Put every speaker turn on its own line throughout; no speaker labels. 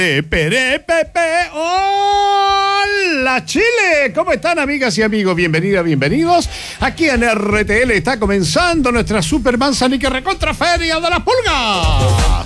Hola Chile, ¿cómo están amigas y amigos? Bienvenidas, bienvenidos. Aquí en RTL está comenzando nuestra Super Manzanica Recontra Feria de las Pulgas.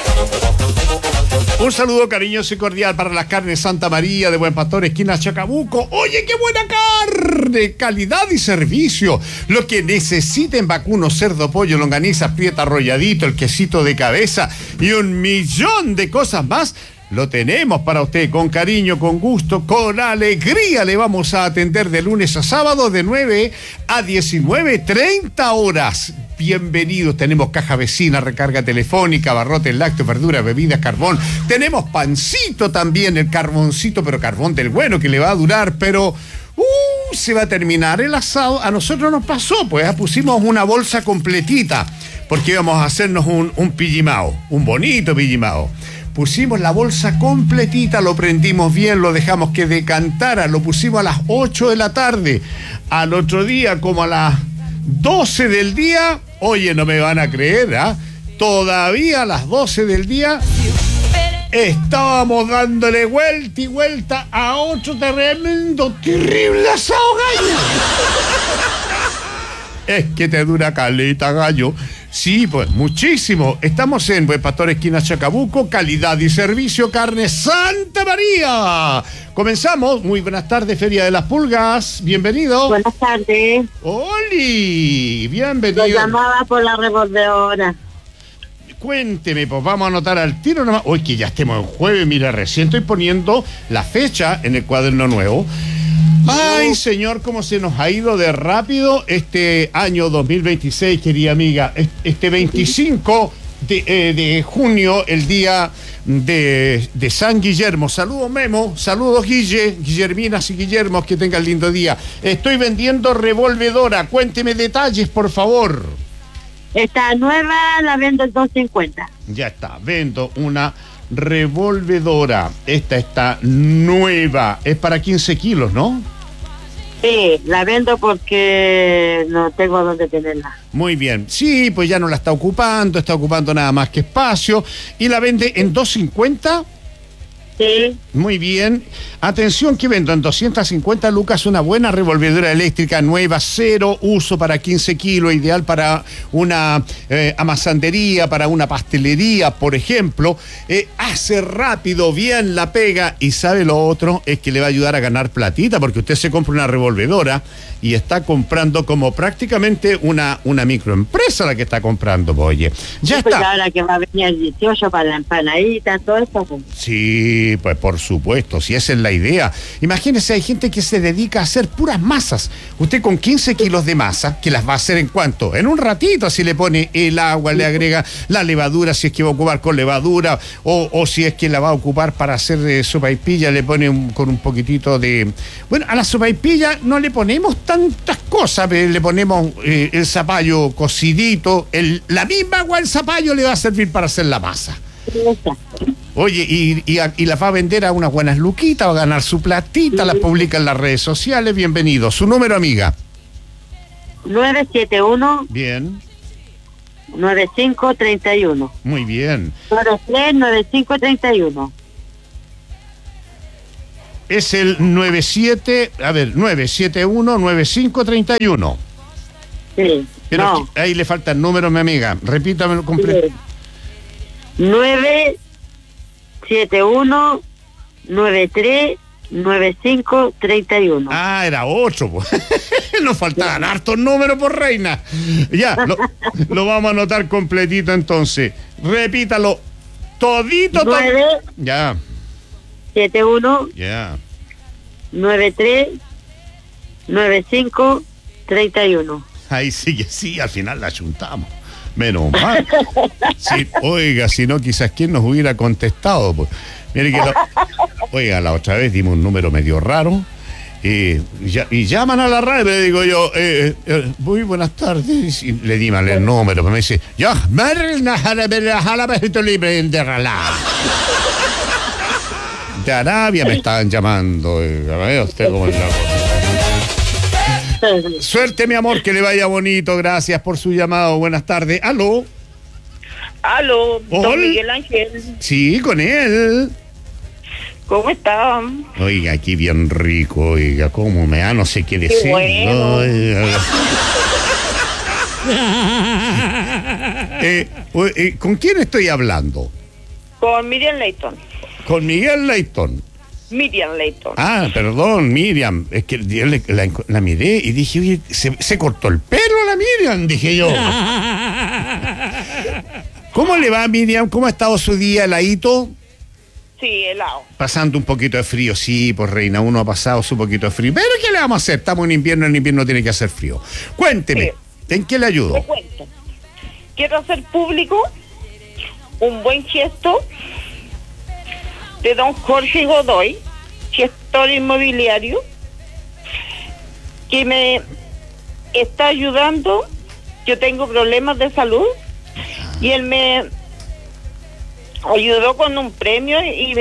Un saludo cariñoso y cordial para las carnes Santa María de Buen Pastor, esquina Chacabuco. Oye, qué buena carne, calidad y servicio. Lo que necesiten: vacuno, cerdo, pollo, longaniza, prieta, arrolladito, el quesito de cabeza y un millón de cosas más. Lo tenemos para usted con cariño, con gusto, con alegría. Le vamos a atender de lunes a sábado de 9 a 19:30 horas. Bienvenidos. Tenemos caja vecina, recarga telefónica, barrotes, lácteos, verduras, bebidas, carbón. Tenemos pancito también, el carboncito, pero carbón del bueno que le va a durar, pero se va a terminar el asado. A nosotros nos pasó, pues pusimos una bolsa completita porque íbamos a hacernos un pillimao, un bonito pillimao. Pusimos la bolsa completita, lo prendimos bien, lo dejamos que decantara, lo pusimos a las 8 de la tarde. Al otro día, como a las 12 del día, oye, no me van a creer, todavía a las 12 del día estábamos dándole vuelta y vuelta a otro tremendo, terrible asado, gallo. Es que te dura caleta, gallo. Sí, pues muchísimo. Estamos en Buen Pastor, esquina Chacabuco, calidad y servicio, carne Santa María. Comenzamos. Muy buenas tardes, Feria de las Pulgas. Bienvenido.
Buenas tardes.
¡Oli! Bienvenido.
Lo llamaba por la revolvedora.
Cuénteme, pues vamos a anotar al tiro nomás. Hoy que ya estemos en jueves, mira, recién estoy poniendo la fecha en el cuaderno nuevo. Ay, señor, cómo se nos ha ido de rápido este año 2026, querida amiga. Este 25 de junio, el día de San Guillermo. Saludos, Memo. Saludos, Guillerminas y Guillermos. Que tengan lindo día. Estoy vendiendo revolvedora. Cuénteme detalles, por favor.
Esta nueva la vendo en 250.
Ya está, vendo una revolvedora. Esta está nueva. Es para 15 kilos, ¿no?
Sí, la vendo porque no tengo dónde tenerla.
Muy bien. Sí, pues ya no la está ocupando nada más que espacio. ¿Y la vende en 250?
Sí.
Muy bien. Atención, que vendo en 250 lucas una buena revolvedora eléctrica nueva, cero uso, para 15 kilos, ideal para una amasandería, para una pastelería, por ejemplo. Hace rápido, bien la pega, y sabe lo otro, es que le va a ayudar a ganar platita, porque usted se compra una revolvedora y está comprando como prácticamente una microempresa la que está comprando, oye. Ya
pues
está.
Ahora que va a venir el 18 para la empanadita, todo eso. Pues.
Sí, pues por supuesto, si esa es la idea. Imagínese, hay gente que se dedica a hacer puras masas. Usted con 15 kilos de masa, que las va a hacer ¿en cuánto? En un ratito, así le pone el agua, le agrega la levadura, si es que va a ocupar con levadura, o si es que la va a ocupar para hacer sopaipilla, le pone con un poquitito de... Bueno, a la sopaipilla no le ponemos tantas cosas, le ponemos el zapallo cocidito, la misma agua del zapallo le va a servir para hacer la masa. Oye, y la va a vender a unas buenas luquitas, va a ganar su platita, la publica en las redes sociales. Bienvenido. ¿Su número, amiga?
971.
Bien.
9531.
Muy bien.
939531.
Es el 971-9531.
Sí.
Pero
no.
ahí le falta el número, mi amiga. Repítamelo completo.
971 939531.
Ah, era 8. Nos faltaban hartos números, por reina. Ya, lo vamos a anotar completito entonces. Repítalo. Todito.
9
Ya.
71
Ya.
93 9531.
Ahí sí, al final la chuntamos. Menos mal. Sí, oiga, si no, quizás quién nos hubiera contestado. Pues. Mire que la otra vez dimos un número medio raro. Y llaman a la radio, le digo yo, muy buenas tardes. Y le di mal el número, me dice, yo, de Arabia me estaban llamando. Usted cómo es la cosa. Suerte, mi amor, que le vaya bonito. Gracias por su llamado. Buenas tardes. ¿Aló?
Aló, don Miguel Ángel.
Sí, con él.
¿Cómo están?
Oiga, aquí bien rico, oiga, cómo me da, no sé qué decir.
bueno.
¿Con quién estoy hablando?
Con Miriam Leighton.
Con Miguel Leighton.
Miriam Leighton.
Ah, perdón, Miriam. Es que yo la miré y dije, oye, se cortó el pelo la Miriam, dije yo. ¿Cómo le va, Miriam? ¿Cómo ha estado su día, heladito?
Sí, helado.
Pasando un poquito de frío, sí, pues reina, uno ha pasado su poquito de frío. Pero ¿qué le vamos a hacer? Estamos en invierno tiene que hacer frío. Cuénteme,
Sí.
¿en qué le ayudo?
Te cuento. Quiero hacer público un buen gesto de don Jorge Godoy, gestor inmobiliario, que me está ayudando. Yo tengo problemas de salud y él me ayudó con un premio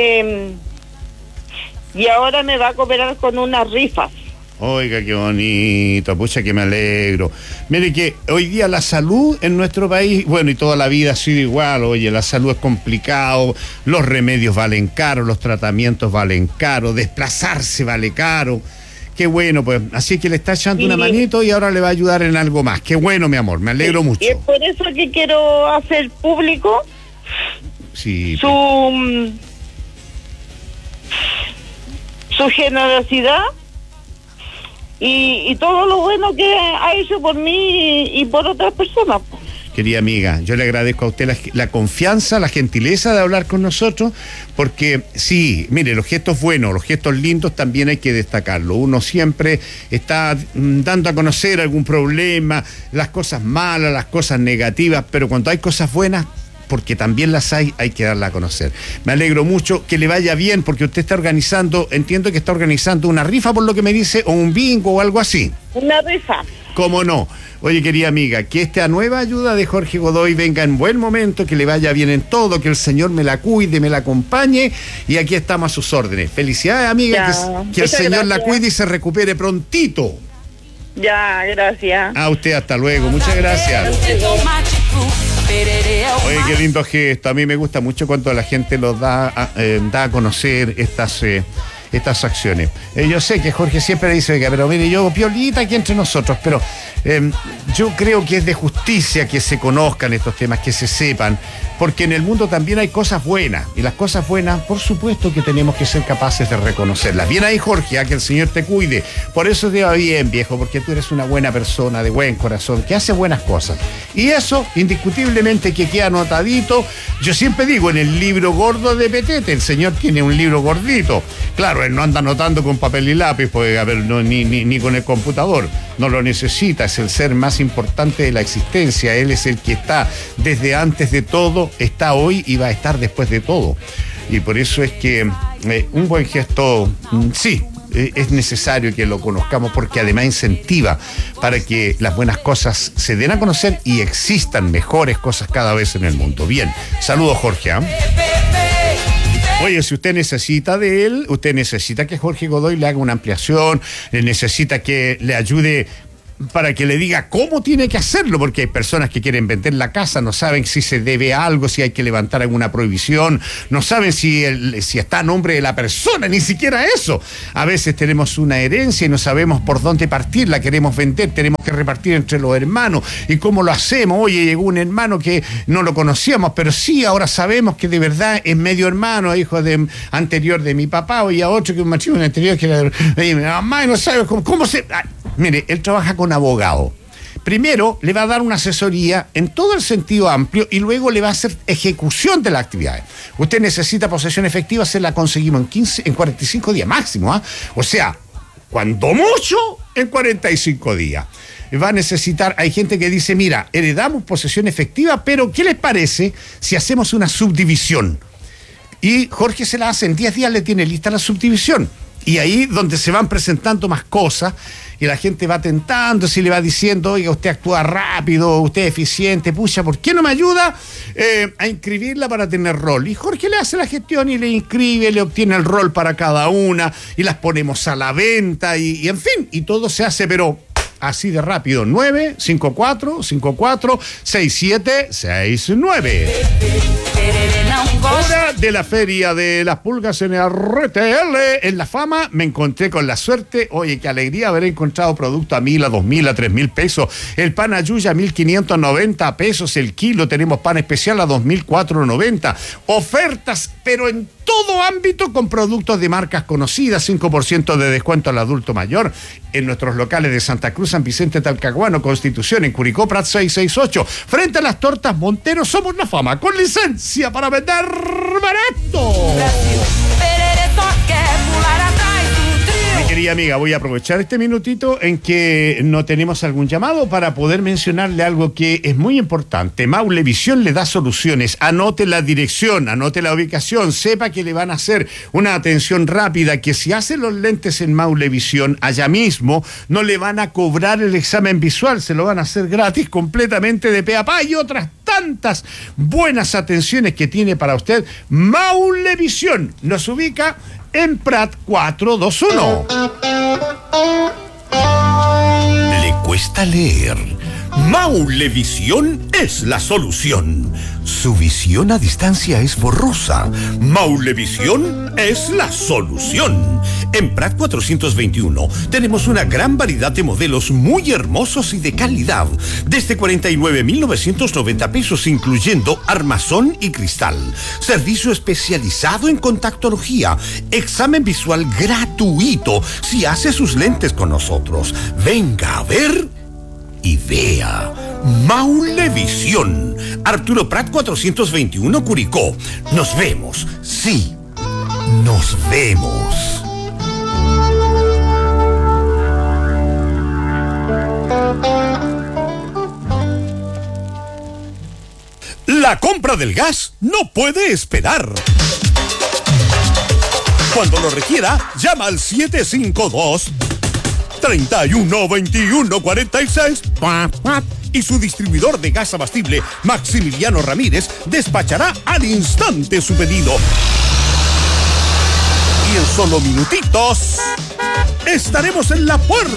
y ahora me va a cooperar con unas rifas.
Oiga, qué bonito, pucha que me alegro. Mire que hoy día la salud en nuestro país, bueno, y toda la vida ha sido igual, oye, la salud es complicado, los remedios valen caro, los tratamientos valen caro, desplazarse vale caro. Qué bueno, pues, así que le está echando una manito y ahora le va a ayudar en algo más. Qué bueno, mi amor, me alegro mucho.
Y es por eso que quiero hacer público
Sí.
su generosidad y todo lo bueno que ha hecho por mí y por otras personas.
Querida amiga, yo le agradezco a usted la confianza, la gentileza de hablar con nosotros, porque sí, mire, los gestos buenos, los gestos lindos también hay que destacarlo. Uno siempre está dando a conocer algún problema, las cosas malas, las cosas negativas, pero cuando hay cosas buenas, porque también las hay que darlas a conocer. Me alegro mucho, que le vaya bien, porque usted está organizando, entiendo que está organizando una rifa por lo que me dice, o un bingo o algo así.
Una rifa.
¿Cómo no? Oye, querida amiga, que esta nueva ayuda de Jorge Godoy venga en buen momento, que le vaya bien en todo, que el Señor me la cuide, me la acompañe, y aquí estamos a sus órdenes. Felicidades, amiga, que el Señor la cuide y se recupere prontito.
Ya, gracias.
A usted, hasta luego, muchas gracias. Oye, qué lindo gesto. A mí me gusta mucho cuando la gente los da a conocer estas acciones. Yo sé que Jorge siempre dice, oiga, pero mire, yo piolita aquí entre nosotros, pero yo creo que es de justicia que se conozcan estos temas, que se sepan, porque en el mundo también hay cosas buenas, y las cosas buenas, por supuesto que tenemos que ser capaces de reconocerlas. Bien ahí, Jorge, que el Señor te cuide. Por eso te va bien, viejo, porque tú eres una buena persona, de buen corazón, que hace buenas cosas. Y eso, indiscutiblemente, que queda anotadito. Yo siempre digo, en el libro gordo de Petete, el Señor tiene un libro gordito. Claro, él no anda anotando con papel y lápiz, pues, a ver, no, ni con el computador. No lo necesita, es el ser más importante de la existencia. Él es el que está desde antes de todo, está hoy y va a estar después de todo. Y por eso es que un buen gesto, sí, es necesario que lo conozcamos, porque además incentiva para que las buenas cosas se den a conocer y existan mejores cosas cada vez en el mundo. Bien, saludos, Jorge. Oye, si usted necesita de él, usted necesita que Jorge Godoy le haga una ampliación, necesita que le ayude para que le diga cómo tiene que hacerlo, porque hay personas que quieren vender la casa, no saben si se debe algo, si hay que levantar alguna prohibición, no saben si está a nombre de la persona, ni siquiera eso. A veces tenemos una herencia y no sabemos por dónde partir, la queremos vender, tenemos que repartir entre los hermanos. ¿Y cómo lo hacemos? Oye, llegó un hermano que no lo conocíamos, pero sí, ahora sabemos que de verdad es medio hermano, hijo anterior de mi papá, oye, a otro que un matrimonio anterior que era de mi mamá, y no sabe cómo se... Mire, él trabaja con abogado. Primero le va a dar una asesoría en todo el sentido amplio y luego le va a hacer ejecución de las actividades. Usted necesita posesión efectiva, se la conseguimos en 45 días máximo, ¿eh? O sea, cuando mucho, en 45 días. Va a necesitar, hay gente que dice, mira, heredamos posesión efectiva, pero ¿qué les parece si hacemos una subdivisión? Y Jorge se la hace, en 10 días le tiene lista la subdivisión. Y ahí donde se van presentando más cosas y la gente va tentando, si le va diciendo, oiga, usted actúa rápido, usted es eficiente, pucha, ¿por qué no me ayuda a inscribirla para tener rol? Y Jorge le hace la gestión y le inscribe, le obtiene el rol para cada una y las ponemos a la venta y en fin, y todo se hace, pero así de rápido. 954-54-6769. Hora de la feria de las pulgas en RTL. En La Fama me encontré con la suerte. Oye, qué alegría haber encontrado producto a 1.000, a 2.000, a 3.000 pesos. El pan ayuya a 1.590 pesos el kilo. Tenemos pan especial a 2.490. Ofertas, pero en todo ámbito, con productos de marcas conocidas. 5% de descuento al adulto mayor en nuestros locales de Santa Cruz, San Vicente, Talcahuano, Constitución, en Curicó, Prat 668. Frente a las tortas Montero, somos La Fama, con licencia para vender barato. Mi querida amiga, voy a aprovechar este minutito en que no tenemos algún llamado para poder mencionarle algo que es muy importante. Maulevisión le da soluciones. Anote la dirección, anote la ubicación, sepa que le van a hacer una atención rápida, que si hace los lentes en Maulevisión, allá mismo no le van a cobrar el examen visual, se lo van a hacer gratis, completamente de pe a pa, y otras tantas buenas atenciones que tiene para usted Maulevisión. Nos ubica en Prat 421.
¿Le cuesta leer? Maulevisión es la solución. Su visión a distancia es borrosa. Maulevisión es la solución. En Prat 421 tenemos una gran variedad de modelos muy hermosos y de calidad. Desde 49.990 pesos, incluyendo armazón y cristal. Servicio especializado en contactología. Examen visual gratuito si hace sus lentes con nosotros. Venga a ver y vea. Maulevisión. Arturo Prat 421, Curicó. Nos vemos. Sí, nos vemos. La compra del gas no puede esperar. Cuando lo requiera, llama al 752-312146 y su distribuidor de gas abastible, Maximiliano Ramírez, despachará al instante su pedido. Y en solo minutitos estaremos en la puerta